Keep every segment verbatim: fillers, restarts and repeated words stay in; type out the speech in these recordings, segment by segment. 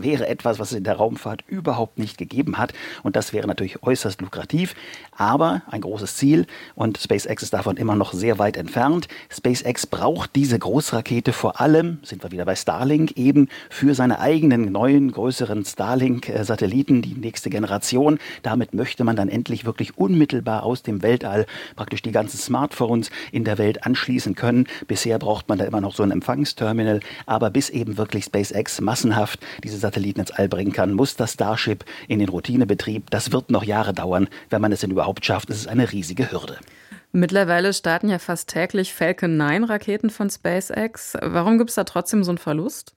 wäre etwas, was es in der Raumfahrt überhaupt nicht gegeben hat. Und das wäre natürlich äußerst lukrativ, aber ein großes Ziel. Und SpaceX ist davon immer noch sehr weit entfernt. SpaceX braucht diese Großrakete vor allem, sind wir wieder bei Starlink, eben für seine eigenen neuen, größeren Starlink-Satelliten, die nächste Generation. Damit möchte man dann endlich wirklich unmittelbar aus dem Weltall praktisch die ganzen Smartphones in der Welt anschließen können. Bisher braucht man da immer noch so ein Empfangsterminal, aber bis eben wirklich SpaceX massenhaft diese Satelliten ins All bringen kann, muss das Starship in den Routinebetrieb. Das wird noch Jahre dauern, wenn man es denn überhaupt schafft. Es ist eine riesige Hürde. Mittlerweile starten ja fast täglich Falcon neun Raketen von SpaceX. Warum gibt es da trotzdem so einen Verlust?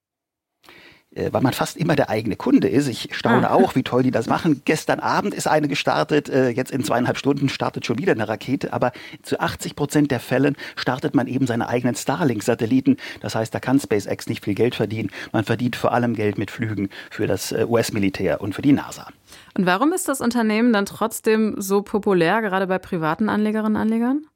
Weil man fast immer der eigene Kunde ist. Ich staune ah. auch, wie toll die das machen. Gestern Abend ist eine gestartet, jetzt in zweieinhalb Stunden startet schon wieder eine Rakete, aber zu achtzig Prozent der Fällen startet man eben seine eigenen Starlink-Satelliten. Das heißt, da kann SpaceX nicht viel Geld verdienen. Man verdient vor allem Geld mit Flügen für das U S-Militär und für die NASA. Und warum ist das Unternehmen dann trotzdem so populär, gerade bei privaten Anlegerinnen und Anlegern?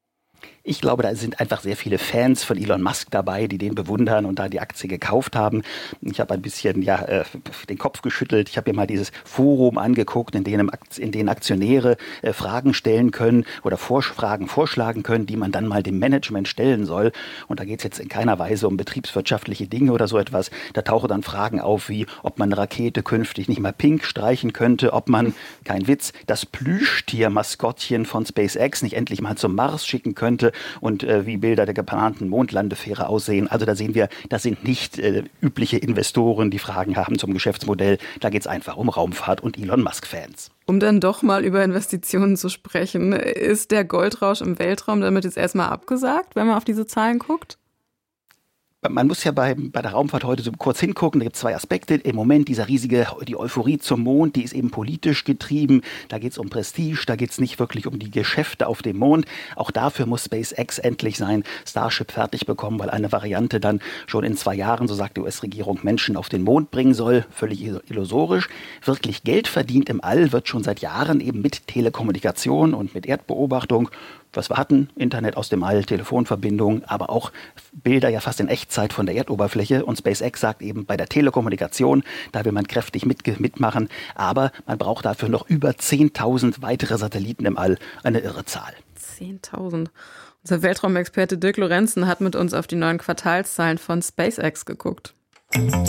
Ich glaube, da sind einfach sehr viele Fans von Elon Musk dabei, die den bewundern und da die Aktie gekauft haben. Ich habe ein bisschen ja, äh, den Kopf geschüttelt. Ich habe mir mal dieses Forum angeguckt, in dem, in denen Aktionäre äh, Fragen stellen können oder Vorfragen vorschlagen können, die man dann mal dem Management stellen soll. Und da geht es jetzt in keiner Weise um betriebswirtschaftliche Dinge oder so etwas. Da tauchen dann Fragen auf, wie ob man eine Rakete künftig nicht mal pink streichen könnte, ob man, kein Witz, das Plüschtier-Maskottchen von SpaceX nicht endlich mal zum Mars schicken könnte. Und äh, wie Bilder der geplanten Mondlandefähre aussehen. Also da sehen wir, das sind nicht äh, übliche Investoren, die Fragen haben zum Geschäftsmodell. Da geht es einfach um Raumfahrt und Elon Musk-Fans. Um dann doch mal über Investitionen zu sprechen, ist der Goldrausch im Weltraum damit jetzt erstmal abgesagt, wenn man auf diese Zahlen guckt? Man muss ja bei, bei der Raumfahrt heute so kurz hingucken, da gibt es zwei Aspekte. Im Moment dieser riesige, die Euphorie zum Mond, die ist eben politisch getrieben. Da geht es um Prestige, da geht es nicht wirklich um die Geschäfte auf dem Mond. Auch dafür muss SpaceX endlich sein Starship fertig bekommen, weil eine Variante dann schon in zwei Jahren, so sagt die U S-Regierung, Menschen auf den Mond bringen soll. Völlig illusorisch. Wirklich Geld verdient im All wird schon seit Jahren eben mit Telekommunikation und mit Erdbeobachtung. Was wir hatten, Internet aus dem All, Telefonverbindung, aber auch Bilder ja fast in Echtzeit von der Erdoberfläche. Und SpaceX sagt eben, bei der Telekommunikation, da will man kräftig mit, mitmachen, aber man braucht dafür noch über zehntausend weitere Satelliten im All. Eine irre Zahl. zehntausend. Unser Weltraumexperte Dirk Lorenzen hat mit uns auf die neuen Quartalszahlen von SpaceX geguckt.